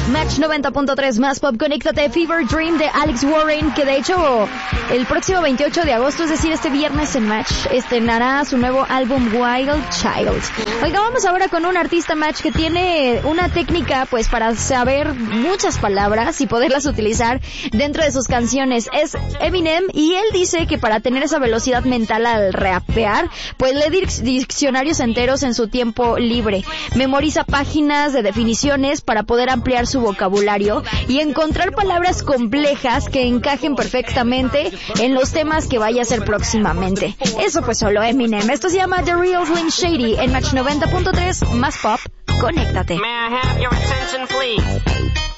Match 90.3 más pop, conéctate. Fever Dream de Alex Warren, que de hecho el próximo 28 de agosto, es decir, este viernes en Match, estrenará su nuevo álbum Wild Child. Oiga, vamos ahora con un artista Match que tiene una técnica pues para saber muchas palabras y poderlas utilizar dentro de sus canciones. Es Eminem, y él dice que para tener esa velocidad mental al rapear, pues lee diccionarios enteros en su tiempo libre. Memoriza páginas de definiciones para poder ampliar su vocabulario y encontrar palabras complejas que encajen perfectamente en los temas que vaya a hacer próximamente. Eso pues solo Eminem. Esto se llama The Real Slim Shady en Match 90.3 más pop. Conéctate. May I have your attention, please?